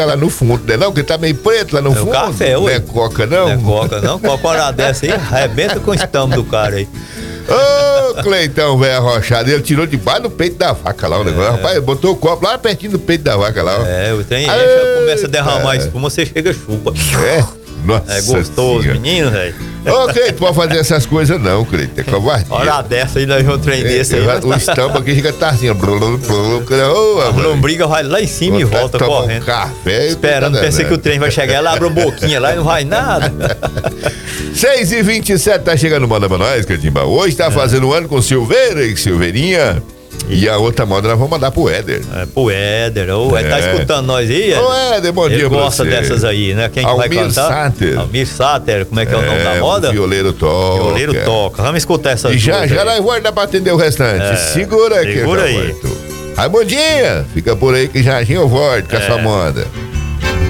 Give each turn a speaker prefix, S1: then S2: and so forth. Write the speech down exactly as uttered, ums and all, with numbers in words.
S1: lá no fundo, né? Não, porque tá meio preto lá no
S2: É o
S1: fundo.
S2: café,
S1: não
S2: ué.
S1: é coca, não?
S2: Não é coca, não. Qualquer hora dessa aí, arrebenta com o estômago do cara aí.
S1: Ô, Cleitão, velho arrochado, ele tirou debaixo do peito da vaca lá o negócio.
S2: É.
S1: Rapaz, botou o copo lá pertinho do peito da vaca lá, ó.
S2: É, o trem enche,
S1: Eita.
S2: começa a derramar espuma, você chega chupa.
S1: É? Nossa
S2: É gostoso,
S1: senhora.
S2: menino, velho.
S1: Ô, Cleito, pode fazer essas coisas não, Cleito, é covardia.
S2: Hora dessa aí, nós vamos um trem desse aí.
S1: O estampo aqui chega tá assim, ó. Blum, blum, blum, oh,
S2: A lombriga vai lá em cima e volta correndo.
S1: Um café,
S2: Esperando, pensei que o trem vai chegar, ela abre a boquinha lá e não vai nada.
S1: seis e vinte e sete, tá chegando moda pra nós, Cleitinho. Hoje tá é. fazendo um ano com Silveira e Silveirinha. E a outra moda nós vamos mandar pro Éder.
S2: É, pro Éder. Ô,
S1: é.
S2: Tá escutando nós aí, Éder?
S1: Ô, Éder, bom
S2: Ele
S1: dia pra você.
S2: gosta dessas aí, né? Quem que vai
S1: Almir
S2: cantar?
S1: Sater.
S2: Almir Sater. Como é que é, é o nome da moda?
S1: O violeiro toca.
S2: Violeiro toca. Vamos escutar essas
S1: E já, já
S2: aí.
S1: nós vamos dar pra atender o restante.
S2: É,
S1: segura aqui.
S2: Segura aí.
S1: Raimundinha, fica por aí que já já eu volto com é. a sua moda.